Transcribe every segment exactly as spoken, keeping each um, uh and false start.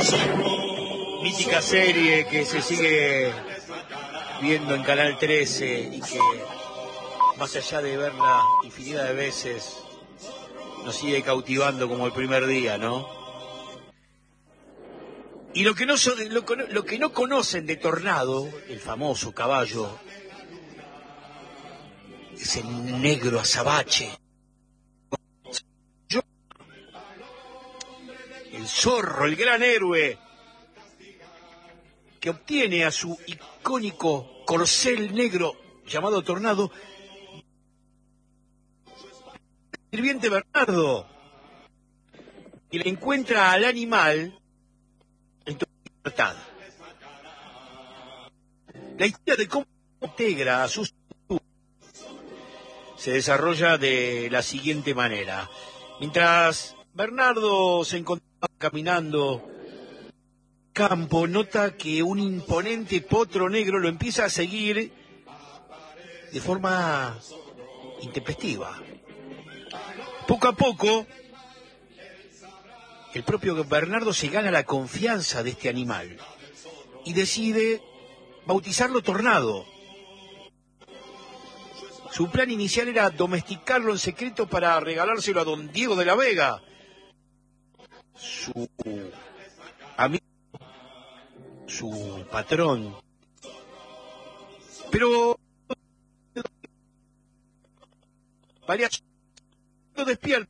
Mítica serie que se sigue viendo en Canal trece y que, más allá de verla infinidad de veces, nos sigue cautivando como el primer día, ¿no? Y lo que no, so, lo, lo que no conocen de Tornado, el famoso caballo, ese negro azabache, el zorro, el gran héroe, que obtiene a su icónico corcel negro llamado Tornado, el sirviente Bernardo, y le encuentra al animal en toda libertad. La historia de cómo integra a sus se desarrolla de la siguiente manera. Mientras Bernardo se encontraba caminando campo, nota que un imponente potro negro lo empieza a seguir de forma intempestiva. Poco a poco, el propio Bernardo se gana la confianza de este animal y decide bautizarlo Tornado. Su plan inicial era domesticarlo en secreto para regalárselo a don Diego de la Vega, su amigo, su patrón. Pero varias lo despierta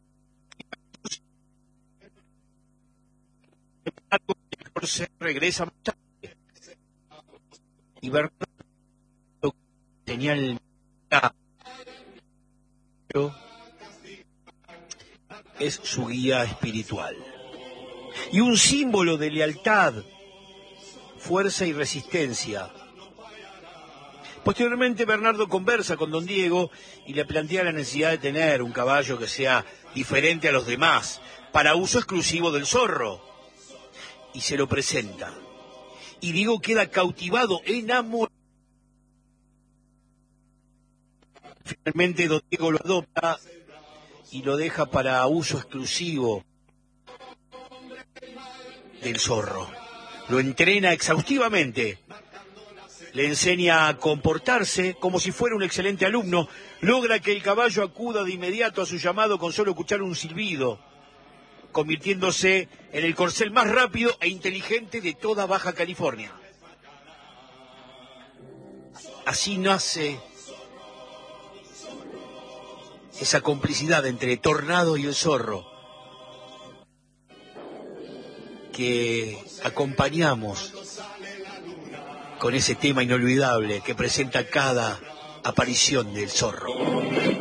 se regresa más tarde y Bernardo tenía el es su guía espiritual y un símbolo de lealtad, fuerza y resistencia. Posteriormente Bernardo conversa con don Diego y le plantea la necesidad de tener un caballo que sea diferente a los demás, para uso exclusivo del zorro, y se lo presenta. Y Diego queda cautivado, enamorado. Finalmente don Diego lo adopta y lo deja para uso exclusivo del zorro. Lo entrena exhaustivamente, le enseña a comportarse como si fuera un excelente alumno, logra que el caballo acuda de inmediato a su llamado con solo escuchar un silbido, convirtiéndose en el corcel más rápido e inteligente de toda Baja California. Así nace esa complicidad entre Tornado y el zorro que acompañamos con ese tema inolvidable que presenta cada aparición del zorro.